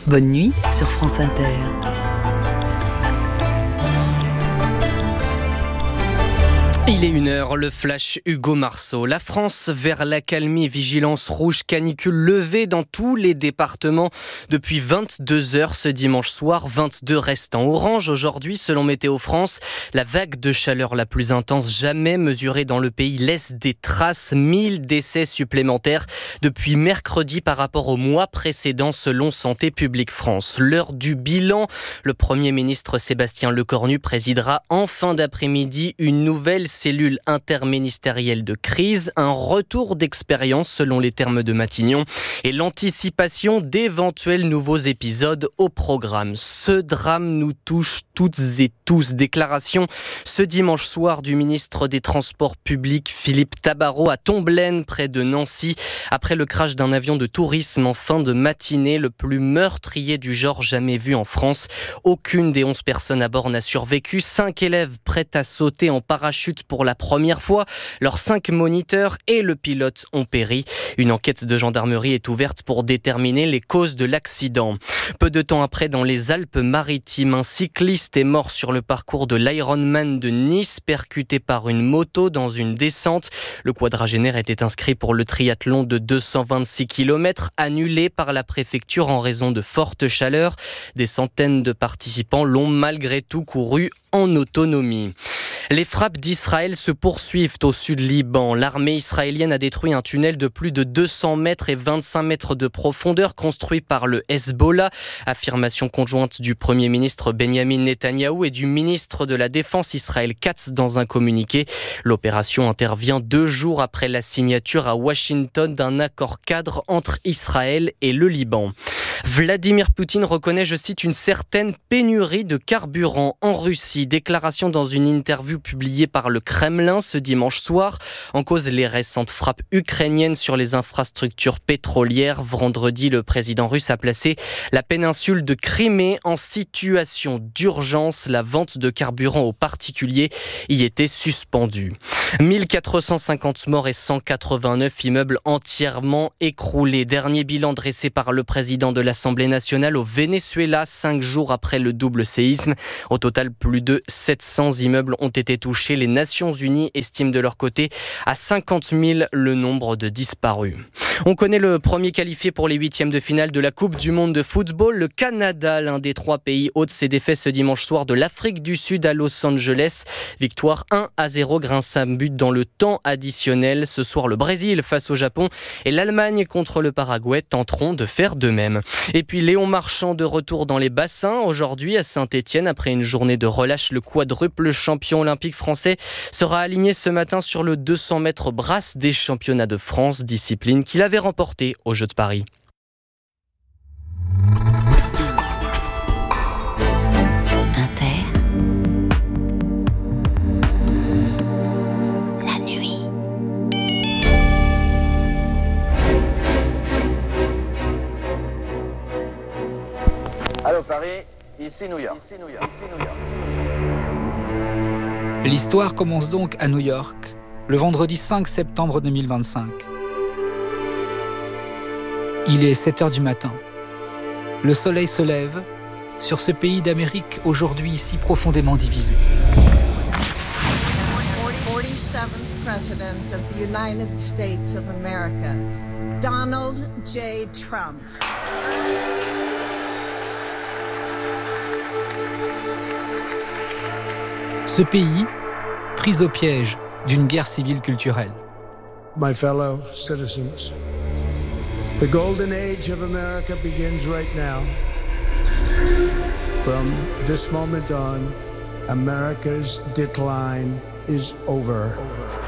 Bonne nuit sur France Inter. Il est 1h, le flash Hugo Marceau. La France vers l'accalmie, vigilance rouge, canicule levée dans tous les départements depuis 22h ce dimanche soir. 22 restent en orange aujourd'hui selon Météo France. La vague de chaleur la plus intense jamais mesurée dans le pays laisse des traces. 1000 décès supplémentaires depuis mercredi par rapport au mois précédent selon Santé publique France. L'heure du bilan, le Premier ministre Sébastien Lecornu présidera en fin d'après-midi une nouvelle cellule interministérielle de crise, un retour d'expérience selon les termes de Matignon et l'anticipation d'éventuels nouveaux épisodes au programme. Ce drame nous touche toutes et tous. Déclaration ce dimanche soir du ministre des Transports publics Philippe Tabarot à Tomblaine près de Nancy après le crash d'un avion de tourisme en fin de matinée, le plus meurtrier du genre jamais vu en France. Aucune des 11 personnes à bord n'a survécu. 5 élèves prêts à sauter en parachute pour la première fois. Leurs 5 moniteurs et le pilote ont péri. Une enquête de gendarmerie est ouverte pour déterminer les causes de l'accident. Peu de temps après, dans les Alpes-Maritimes, un cycliste est mort sur le parcours de l'Ironman de Nice, percuté par une moto dans une descente. Le quadragénaire était inscrit pour le triathlon de 226 km, annulé par la préfecture en raison de fortes chaleurs. Des centaines de participants l'ont malgré tout couru en autonomie. Les frappes d'Israël se poursuivent au sud Liban. L'armée israélienne a détruit un tunnel de plus de 200 mètres et 25 mètres de profondeur construit par le Hezbollah. Affirmation conjointe du Premier ministre Benjamin Netanyahou et du ministre de la Défense Israël Katz dans un communiqué. L'opération intervient 2 jours après la signature à Washington d'un accord cadre entre Israël et le Liban. Vladimir Poutine reconnaît, je cite, une certaine pénurie de carburant en Russie. Déclaration dans une interview publiée par le Kremlin ce dimanche soir. En cause, les récentes frappes ukrainiennes sur les infrastructures pétrolières. Vendredi, le président russe a placé la péninsule de Crimée en situation d'urgence. La vente de carburant aux particuliers y était suspendue. 1450 morts et 189 immeubles entièrement écroulés. Dernier bilan dressé par le président de l'Assemblée nationale au Venezuela 5 jours après le double séisme. Au total, plus de 700 immeubles ont été touchés. Les Nations Unies estiment de leur côté à 50 000 le nombre de disparus. On connaît le premier qualifié pour les 8e de finale de la Coupe du Monde de football. Le Canada, l'un des 3 pays hôtes, s'est défait ce dimanche soir de l'Afrique du Sud à Los Angeles. Victoire 1-0 grâce à un but dans le temps additionnel. Ce soir, le Brésil face au Japon et l'Allemagne contre le Paraguay tenteront de faire de même. Et puis Léon Marchand de retour dans les bassins aujourd'hui à Saint-Étienne après une journée de relâche. Le quadruple champion olympique français sera aligné ce matin sur le 200 mètres brasse des championnats de France, discipline qu'il avait remportée aux Jeux de Paris. Allô Paris, ici New York. L'histoire commence donc à New York, le vendredi 5 septembre 2025. Il est 7h du matin. Le soleil se lève sur ce pays d'Amérique aujourd'hui si profondément divisé. 47th President of the United States of America, Donald J. Trump. Ce pays, pris au piège d'une guerre civile culturelle. My fellow citizens, the golden age of America begins right now. From this moment on, America's decline is over.